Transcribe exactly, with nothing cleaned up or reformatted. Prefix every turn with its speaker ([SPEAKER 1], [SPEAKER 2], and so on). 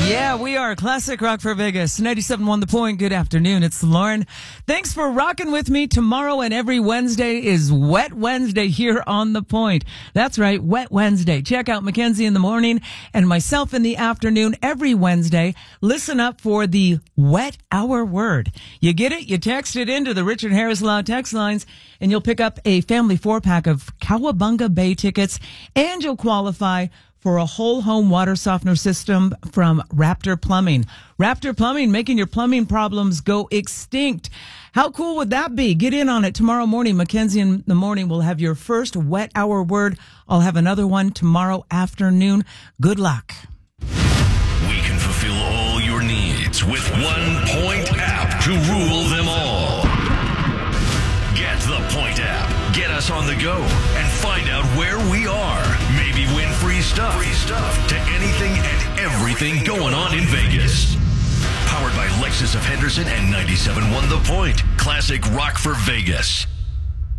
[SPEAKER 1] Yeah, we are Classic Rock for Vegas. ninety-seven point one The Point. Good afternoon. It's Lauren. Thanks for rocking with me. Tomorrow and every Wednesday is Wet Wednesday here on The Point. That's right, Wet Wednesday. Check out Mackenzie in the morning and myself in the afternoon every Wednesday. Listen up for the Wet Hour Word. You get it? You text it into the Richard Harris Law text lines and you'll pick up a family four-pack of Cowabunga Bay tickets and you'll qualify for a whole home water softener system from Raptor Plumbing. Raptor Plumbing, making your plumbing problems go extinct. How cool would that be? Get in on it tomorrow morning. Mackenzie in the morning will have your first Wet Hour Word. I'll have another one tomorrow afternoon. Good luck.
[SPEAKER 2] We can fulfill all your needs with one Point app to rule them all. Get the Point app. Get us on the go and find out where we are. Maybe win free stuff. Free stuff to anything and everything going on in Vegas. Powered by Lexus of Henderson and ninety-seven point one The Point. Classic rock for Vegas.